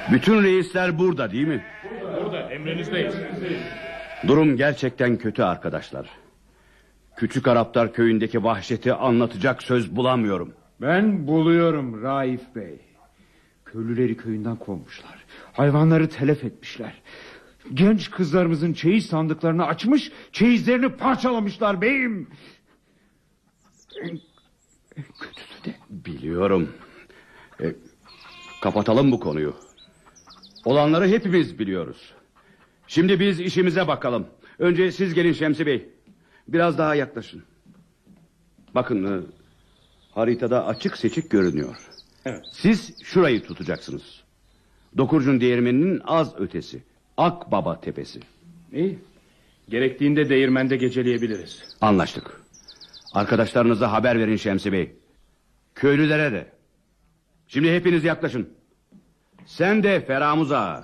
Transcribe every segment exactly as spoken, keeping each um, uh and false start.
Bütün reisler burada değil mi? Burada, burada emrinizdeyiz. Durum gerçekten kötü arkadaşlar. Küçük Araplar köyündeki vahşeti anlatacak söz bulamıyorum. Ben buluyorum Raif Bey. Köylüleri köyünden kovmuşlar. Hayvanları telef etmişler. Genç kızlarımızın çeyiz sandıklarını açmış, çeyizlerini parçalamışlar beyim. En, en kötüsü de... Biliyorum. E, kapatalım bu konuyu. Olanları hepimiz biliyoruz. Şimdi biz işimize bakalım. Önce siz gelin Şemsi Bey. Biraz daha yaklaşın. Bakın, e, haritada açık seçik görünüyor. Evet. Siz şurayı tutacaksınız. Dokurcun değirmeninin az ötesi. Akbaba tepesi. İyi. Gerektiğinde değirmende geceleyebiliriz. Anlaştık. Arkadaşlarınıza haber verin Şemsi Bey. Köylülere de. Şimdi hepiniz yaklaşın. Sen de Feramuz Ağa.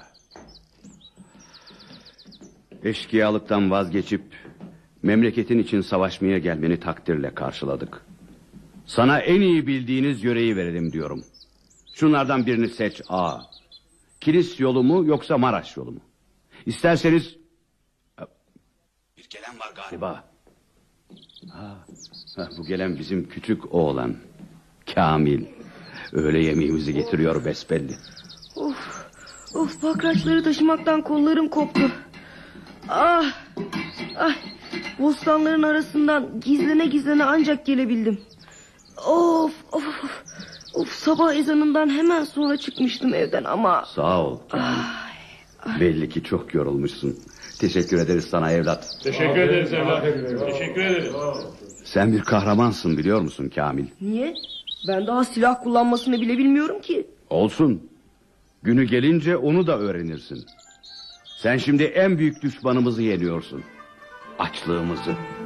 Eşkıyalıktan vazgeçip memleketin için savaşmaya gelmeni takdirle karşıladık. Sana en iyi bildiğiniz yöreyi verelim diyorum. Şunlardan birini seç ağa. Kilis yolu mu yoksa Maraş yolu mu? İsterseniz... Bir gelen var galiba. Ha, ha, bu gelen bizim küçük oğlan Kamil. Öğle yemeğimizi getiriyor besbelli. Of, of bakraçları taşımaktan kollarım koptu. Ah, ah, bostanların arasından gizlene gizlene ancak gelebildim. Of, of, of, of sabah ezanından hemen sonra çıkmıştım evden ama... Sağ ol Kamil. Ay, ay. Belli ki çok yorulmuşsun. Teşekkür ederiz sana evlat. Teşekkür ederiz evlat. Teşekkür ederiz. Sen bir kahramansın biliyor musun Kamil? Niye? Ben daha silah kullanmasını bile bilmiyorum ki. Olsun. Günü gelince onu da öğrenirsin. Sen şimdi en büyük düşmanımızı yeniyorsun. Açlığımızı.